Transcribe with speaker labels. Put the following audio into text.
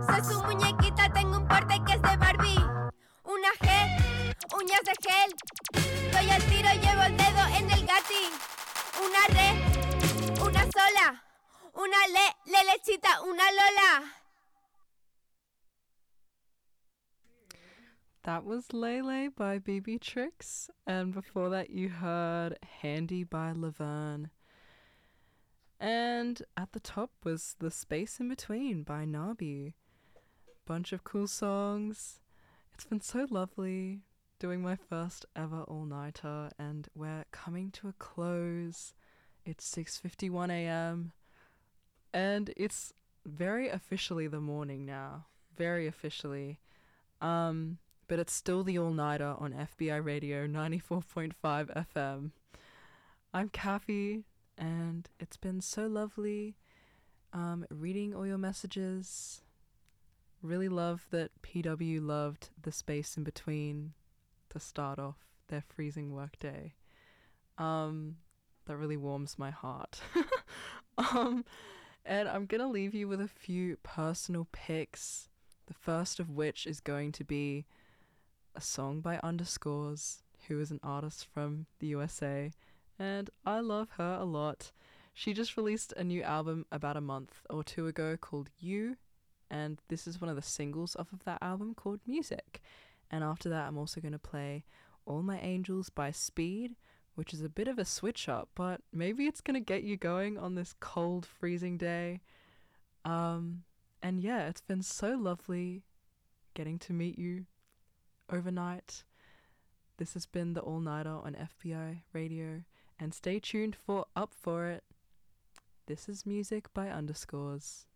Speaker 1: Soy su muñequita, tengo un porte que es de Barbie. Una gel, uñas de gel. Doy al tiro, llevo el dedo en el gati. Una re, una sola. Una lechita, una Lola.
Speaker 2: That was Lele by BB Tricks, and before that you heard Handy by Laverne. And at the top was The Space in Between by Nabi. Bunch of cool songs. It's been so lovely doing my first ever all-nighter, and we're coming to a close. It's 6:51 a.m. and it's very officially the morning now. Very officially. But it's still the all-nighter on FBI Radio 94.5 FM. I'm Kathy, and it's been so lovely reading all your messages. Really love that PW loved The Space in Between to start off their freezing workday. That really warms my heart. And I'm going to leave you with a few personal picks, the first of which is going to be a song by Underscores, who is an artist from the USA, and I love her a lot. She just released a new album about a month or two ago called You, and this is one of the singles off of that album called Music. And after that, I'm also going to play All My Angels by Speed, which is a bit of a switch up, but maybe it's going to get you going on this cold, freezing day. And yeah, it's been so lovely getting to meet you overnight. This has been the All-Nighter on FBI Radio, and stay tuned for Up For It. This is Music by Underscores.